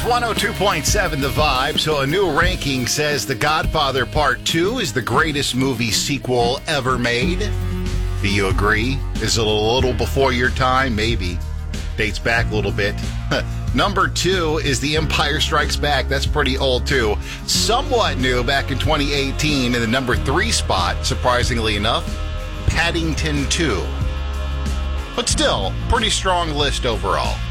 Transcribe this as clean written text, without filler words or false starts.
102.7 The Vibe. So a new ranking says The Godfather Part 2 is the greatest movie sequel ever made. Do you agree? Is it a little before your time? Maybe. Dates back a little bit. Number 2 is The Empire Strikes Back. That's pretty old, too. Somewhat new back in 2018 in the number 3 spot, surprisingly enough, Paddington 2. But still, pretty strong list overall.